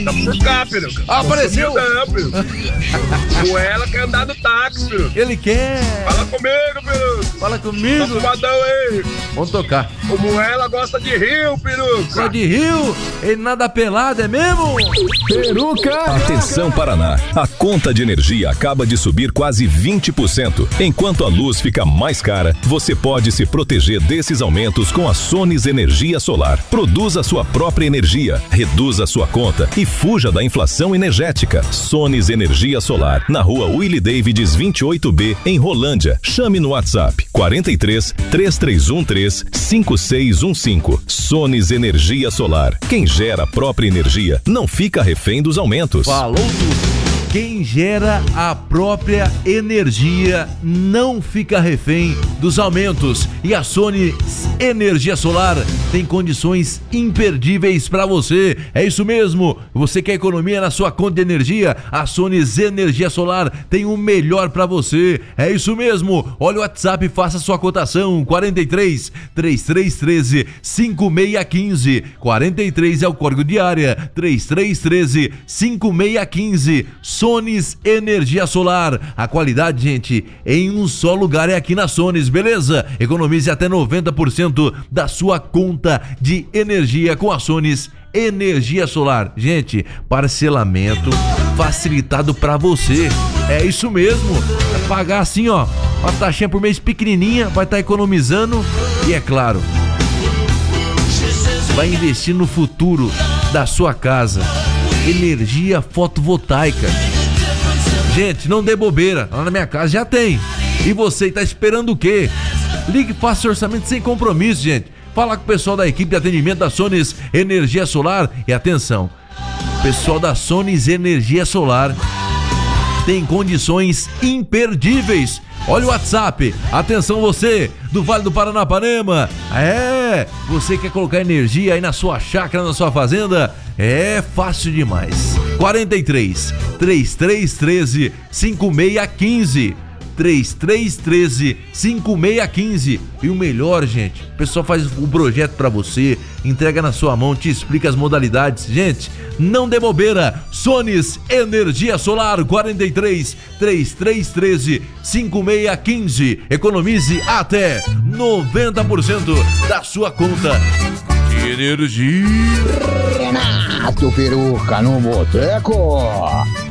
Tá por cá, peruca. Apareceu? Não, peruca. O ela quer andar no táxi, peruca. Ele quer. Fala comigo, peruca. Fala comigo. Tá fumadão aí. Vamos tocar. Como ela gosta de rio, peruca. Só de rio? Ele nada pelado, é mesmo? Peruca! Atenção Paraná, a conta de energia acaba de subir quase 20%. Enquanto a luz fica mais cara, você pode se proteger desses aumentos com a Sones Energia Solar. Produza sua própria energia, reduza sua conta e fuja da inflação energética. Sones Energia Solar, na rua Willie Davids 28B, em Rolândia. Chame no WhatsApp 43 3313 5615. Sones Energia Solar. Quem gera a própria energia não fica refém dos aumentos. Falou tudo. Quem gera a própria energia não fica refém dos aumentos. E a Sones Energia Solar tem condições imperdíveis para você. É isso mesmo. Você quer economia na sua conta de energia? A Sones Energia Solar tem o melhor para você. É isso mesmo. Olha o WhatsApp e faça sua cotação. 43 3313 5615. 43 é o código de área. 3313 5615. Sones Energia Solar. A qualidade, gente, em um só lugar é aqui na Sones, beleza? Economize até 90% da sua conta de energia com a Sones Energia Solar. Gente, parcelamento facilitado pra você. É isso mesmo. Vai pagar assim, ó, uma taxinha por mês pequenininha, vai estar economizando e, é claro, vai investir no futuro da sua casa. Energia fotovoltaica. Gente, não dê bobeira. Lá na minha casa já tem. E você tá esperando o quê? Ligue e faça orçamento sem compromisso, gente. Fala com o pessoal da equipe de atendimento da Sones Energia Solar. E atenção, o pessoal da Sones Energia Solar tem condições imperdíveis. Olha o WhatsApp. Atenção você do Vale do Paranapanema. Você quer colocar energia aí na sua chácara, na sua fazenda? É fácil demais. 43 3313 5615. 3313 5615. E o melhor, gente, o pessoal faz o projeto pra você, entrega na sua mão, te explica as modalidades. Gente, não dê bobeira. Sones Energia Solar. 43 3313 5615. Economize até 90% da sua conta de energia. Renato Peruca no boteco.